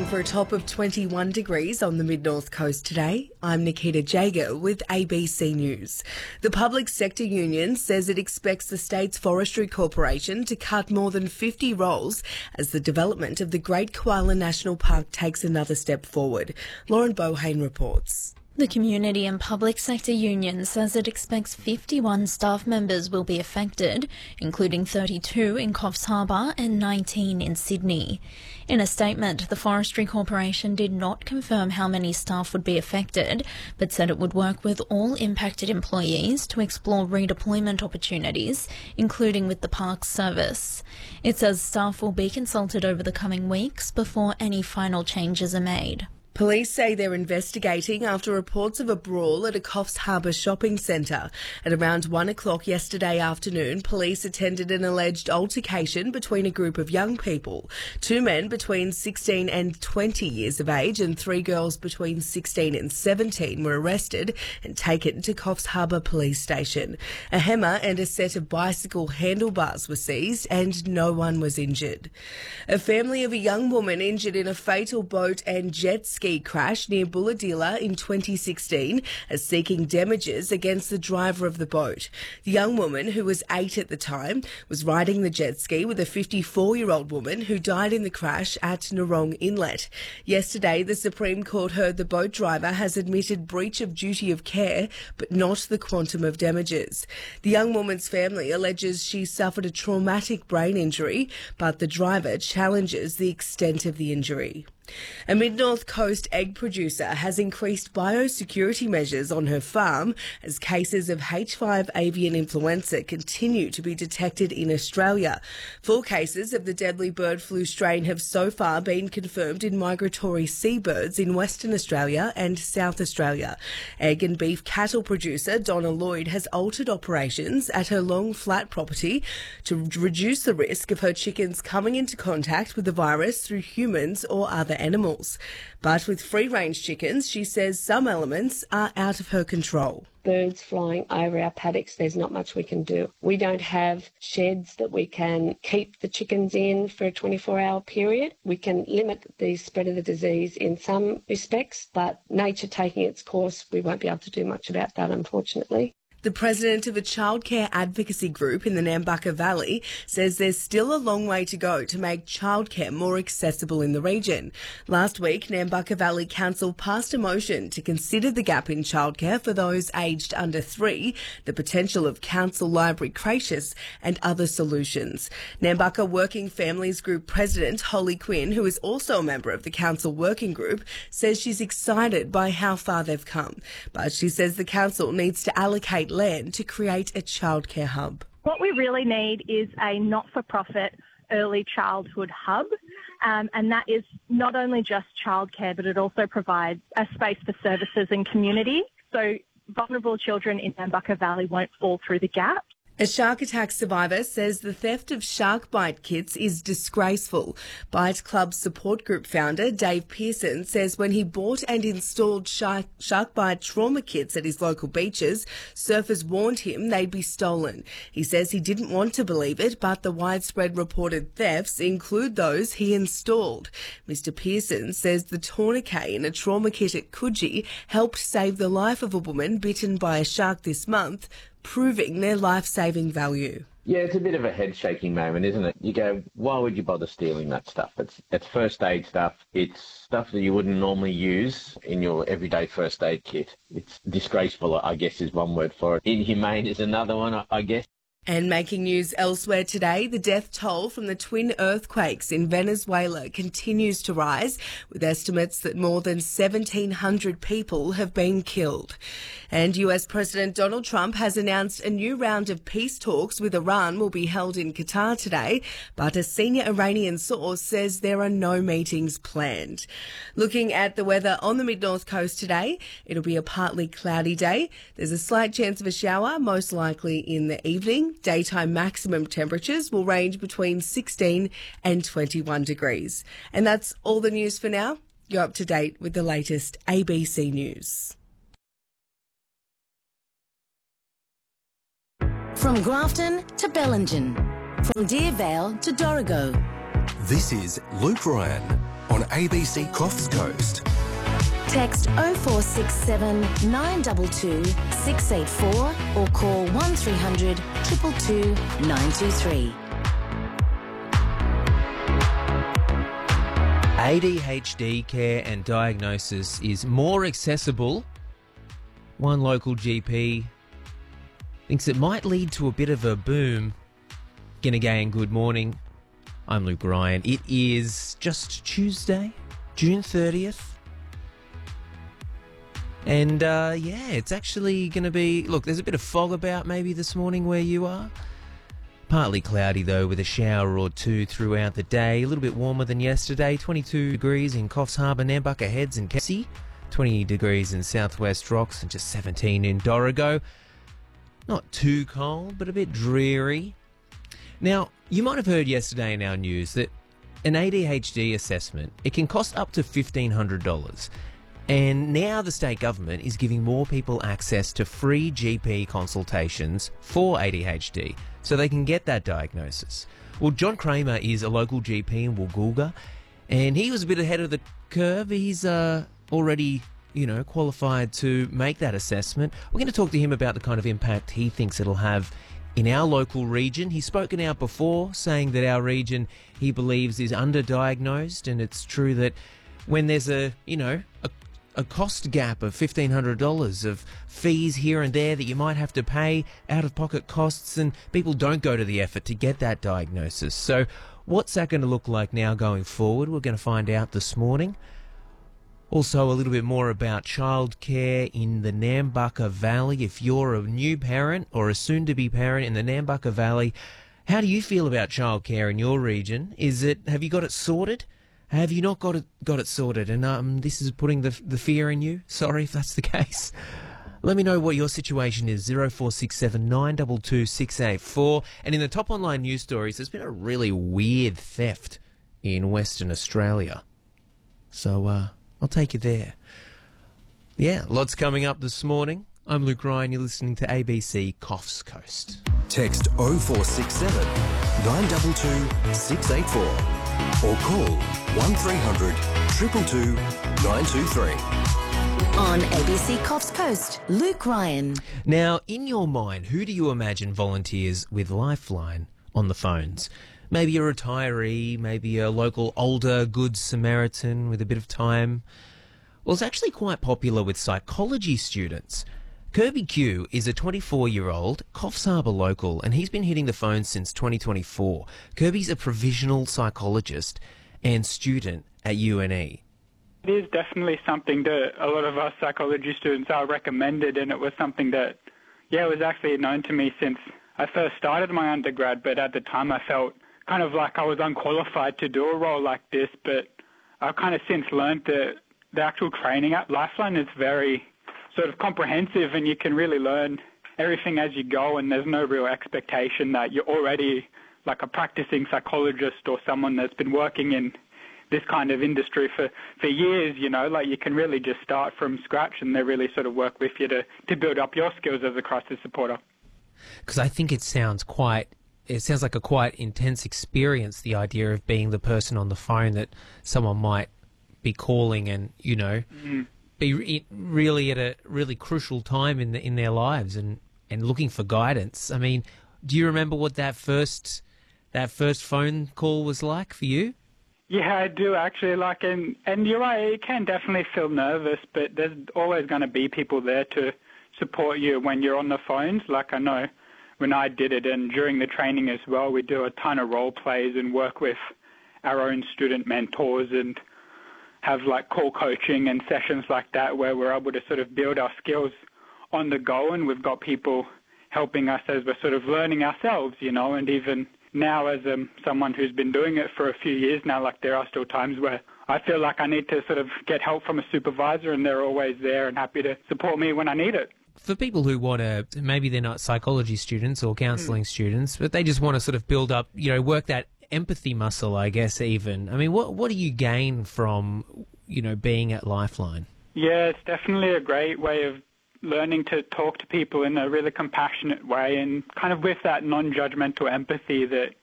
for a top of 21 degrees on the mid-north coast today. I'm Nikita Jager with ABC News. The Public Sector Union says it expects the state's Forestry Corporation to cut more than 50 roles as the development of the Great Koala National Park takes another step forward. Lauren Bohane reports. The Community and Public Sector Union says it expects 51 staff members will be affected, including 32 in Coffs Harbour and 19 in Sydney. In a statement, the Forestry Corporation did not confirm how many staff would be affected, but said it would work with all impacted employees to explore redeployment opportunities, including with the Parks Service. It says staff will be consulted over the coming weeks before any final changes are made. Police say they're investigating after reports of a brawl at a Coffs Harbour shopping centre. At around 1 o'clock yesterday afternoon, police attended an alleged altercation between a group of young people. 2 men between 16 and 20 years of age and 3 girls between 16 and 17 were arrested and taken to Coffs Harbour Police Station. A hammer and a set of bicycle handlebars were seized and no one was injured. A family of a young woman injured in a fatal boat and jet ski crash near Bulahdelah in 2016 is seeking damages against the driver of the boat. The young woman, who was 8 at the time, was riding the jet ski with a 54-year-old woman who died in the crash at Narong Inlet. Yesterday, the Supreme Court heard the boat driver has admitted breach of duty of care, but not the quantum of damages. The young woman's family alleges she suffered a traumatic brain injury, but the driver challenges the extent of the injury. A mid-north coast egg producer has increased biosecurity measures on her farm as cases of H5 avian influenza continue to be detected in Australia. 4 cases of the deadly bird flu strain have so far been confirmed in migratory seabirds in Western Australia and South Australia. Egg and beef cattle producer Donna Lloyd has altered operations at her Long Flat property to reduce the risk of her chickens coming into contact with the virus through humans or other animals. But with free-range chickens, she says some elements are out of her control. Birds flying over our paddocks, there's not much we can do. We don't have sheds that we can keep the chickens in for a 24-hour period. We can limit the spread of the disease in some respects, but nature taking its course, we won't be able to do much about that, unfortunately. The president of a childcare advocacy group in the Nambucca Valley says there's still a long way to go to make childcare more accessible in the region. Last week, Nambucca Valley Council passed a motion to consider the gap in childcare for those aged under 3, the potential of council library creches and other solutions. Nambucca Working Families Group President Holly Quinn, who is also a member of the council working group, says she's excited by how far they've come. But she says the council needs to allocate land to create a childcare hub. What we really need is a not-for-profit early childhood hub, and that is not only just childcare, but it also provides a space for services and community, so vulnerable children in Nambucca Valley won't fall through the gaps. A shark attack survivor says the theft of shark bite kits is disgraceful. Bite Club support group founder Dave Pearson says when he bought and installed shark bite trauma kits at his local beaches, surfers warned him they'd be stolen. He says he didn't want to believe it, but the widespread reported thefts include those he installed. Mr. Pearson says the tourniquet in a trauma kit at Coogee helped save the life of a woman bitten by a shark this month, proving their life-saving value. Yeah, it's a bit of a head-shaking moment, isn't it? You go, why would you bother stealing that stuff? It's first aid stuff. It's stuff that you wouldn't normally use in your everyday first aid kit. It's disgraceful, I guess, is one word for it. Inhumane is another one, I guess. And making news elsewhere today, the death toll from the twin earthquakes in Venezuela continues to rise, with estimates that more than 1,700 people have been killed. And US President Donald Trump has announced a new round of peace talks with Iran will be held in Qatar today, but a senior Iranian source says there are no meetings planned. Looking at the weather on the mid-north coast today, it'll be a partly cloudy day. There's a slight chance of a shower, most likely in the evening. Daytime maximum temperatures will range between 16 and 21 degrees. And that's all the news for now. You're up to date with the latest ABC News. From Grafton to Bellingen, from Deervale to Dorrigo. This is Luke Ryan on on ABC Coffs Coast. Text 0467 922 684 or call 1300 222 923. ADHD care and diagnosis is more accessible. One local GP thinks it might lead to a bit of a boom. G'day and good morning. I'm Luke Ryan. It is just Tuesday, June 30th. And it's actually going to be... Look, there's a bit of fog about maybe this morning where you are. Partly cloudy, though, with a shower or two throughout the day. A little bit warmer than yesterday. 22 degrees in Coffs Harbour, Nambucca Heads and Kelsey. 20 degrees in Southwest Rocks and just 17 in Dorrigo. Not too cold, but a bit dreary. Now, you might have heard yesterday in our news that an ADHD assessment, it can cost up to $1,500. And now the state government is giving more people access to free GP consultations for ADHD so they can get that diagnosis. Well, John Kramer is a local GP in Woolgoolga, and he was a bit ahead of the curve. He's already, qualified to make that assessment. We're going to talk to him about the kind of impact he thinks it'll have in our local region. He's spoken out before saying that our region, he believes, is underdiagnosed, and it's true that when there's a cost gap of $1,500 of fees here and there that you might have to pay, out-of-pocket costs, and people don't go to the effort to get that diagnosis. So what's that going to look like now going forward? We're going to find out this morning. Also, a little bit more about childcare in the Nambucca Valley. If you're a new parent or a soon-to-be parent in the Nambucca Valley, how do you feel about childcare in your region? Have you got it sorted? Have you not got it sorted? And this is putting the fear in you? Sorry if that's the case. Let me know what your situation is, 0467 922 684. And in the top online news stories, there's been a really weird theft in Western Australia. So I'll take you there. Yeah, lots coming up this morning. I'm Luke Ryan. You're listening to ABC Coffs Coast. Text 0467 922 684 or call 1300 222 923. On ABC Coffs Coast, Luke Ryan. Now, in your mind, who do you imagine volunteers with Lifeline on the phones? Maybe a retiree, maybe a local older Good Samaritan with a bit of time. Well, it's actually quite popular with psychology students. Kirby Q is a 24-year-old Coffs Harbour local, and he's been hitting the phone since 2024. Kirby's a provisional psychologist and student at UNE. It is definitely something that a lot of us psychology students are recommended, and it was something that, was actually known to me since I first started my undergrad, but at the time I felt kind of like I was unqualified to do a role like this, but I've kind of since learned that the actual training at Lifeline is very sort of comprehensive, and you can really learn everything as you go, and there's no real expectation that you're already like a practicing psychologist or someone that's been working in this kind of industry for years, like you can really just start from scratch, and they really sort of work with you to build up your skills as a crisis supporter. Because I think it sounds like a quite intense experience, the idea of being the person on the phone that someone might be calling and, be really at a really crucial time in their lives and looking for guidance. I mean, do you remember what that first phone call was like for you? Yeah, I do actually. And you're right, it can definitely feel nervous, but there's always going to be people there to support you when you're on the phones. Like I know when I did it, and during the training as well, we do a ton of role plays and work with our own student mentors and have call coaching and sessions like that where we're able to sort of build our skills on the go, and we've got people helping us as we're sort of learning ourselves, and even now as someone who's been doing it for a few years now, there are still times where I feel like I need to sort of get help from a supervisor, and they're always there and happy to support me when I need it. For people who want to, maybe they're not psychology students or counselling students, but they just want to sort of build up, work that empathy muscle, I guess, even. I mean, what do you gain from, being at Lifeline? Yeah, it's definitely a great way of learning to talk to people in a really compassionate way, and kind of with that non-judgmental empathy that